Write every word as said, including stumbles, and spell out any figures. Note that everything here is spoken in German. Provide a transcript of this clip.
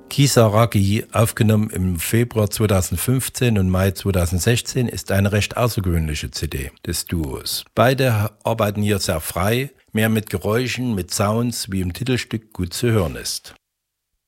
Kisaragi, aufgenommen im Februar zweitausendfünfzehn und Mai zweitausendsechzehn, ist eine recht außergewöhnliche C D des Duos. Beide arbeiten hier sehr frei, mehr mit Geräuschen, mit Sounds, wie im Titelstück gut zu hören ist.